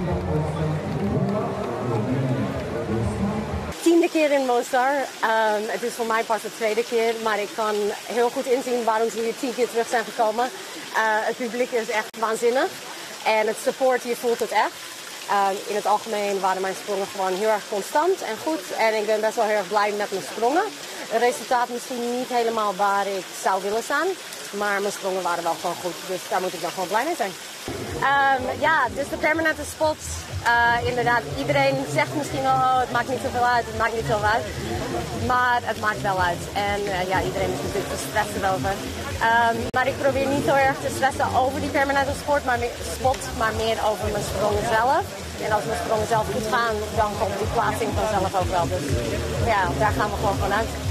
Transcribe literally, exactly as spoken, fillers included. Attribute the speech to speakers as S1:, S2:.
S1: Tiende keer in Mostar. Um, het is voor mij pas de tweede keer, maar ik kan heel goed inzien waarom ze hier tien keer terug zijn gekomen. Uh, het publiek is echt waanzinnig en het support, je voelt het echt. Um, in het algemeen waren mijn sprongen gewoon heel erg constant en goed en ik ben best wel heel erg blij met mijn sprongen. Het resultaat misschien niet helemaal waar ik zou willen staan, maar mijn sprongen waren wel gewoon goed, dus daar moet ik dan gewoon blij mee zijn. Um, ja, dus de permanente spots. Uh, inderdaad, iedereen zegt misschien wel, oh, het maakt niet zoveel uit, het maakt niet zoveel uit. Maar het maakt wel uit. En uh, ja, iedereen is natuurlijk te stressen erover. Um, maar ik probeer niet zo erg te stressen over die permanente sport, maar meer, spot, maar meer over mijn sprongen zelf. En als mijn sprongen zelf goed gaan, dan komt die plaatsing vanzelf ook wel. Dus ja, daar gaan we gewoon vanuit.